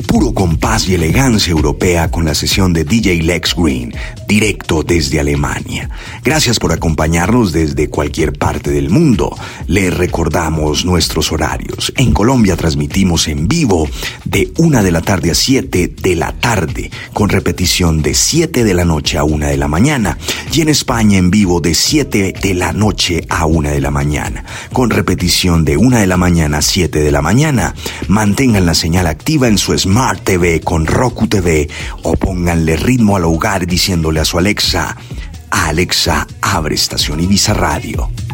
puro compás y elegancia europea con la sesión de DJ Lex Green, directo desde Alemania. Gracias por acompañarnos desde cualquier parte del mundo. Les recordamos nuestros horarios. En Colombia transmitimos en vivo de 1 de la tarde a 7 de la tarde, con repetición de 7 de la noche a 1 de la mañana. Y en España en vivo de 7 de la noche a 1 de la mañana, con repetición de 1 de la mañana a 7 de la mañana. Mantengan la señal activa en su Smart TV con Roku TV o pónganle ritmo al hogar diciéndole a su Alexa: Alexa, abre estación Ibiza Radio.